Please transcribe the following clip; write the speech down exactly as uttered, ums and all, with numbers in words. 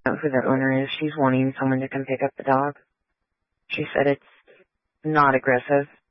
know who the owner is. She's wanting someone to come pick up the dog. She said it's not aggressive.